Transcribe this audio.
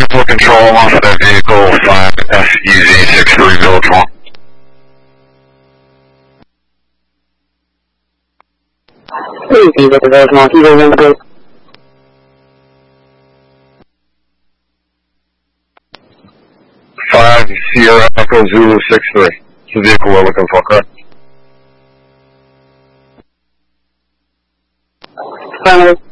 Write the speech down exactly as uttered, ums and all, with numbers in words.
vehicle control off of that vehicle, five S E Z six three Village Mall. Please be with the Village Mall. Can you ring, please? five Sierra Echo Zulu six three. It's the vehicle we're looking for, correct? Affirmative.